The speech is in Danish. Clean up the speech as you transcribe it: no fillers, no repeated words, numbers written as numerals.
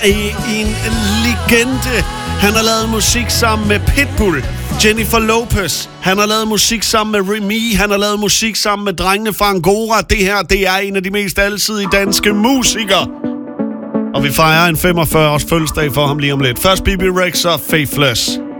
en legende. Han har lavet musik sammen med Pitbull, Jennifer Lopez. Han har lavet musik sammen med Remy. Han har lavet musik sammen med drengene fra Angora. Det her, det er en af de mest alsidige danske musikere. Og vi fejrer en 45-års fødselsdag for ham lige om lidt. Først BB Rex og Faithless.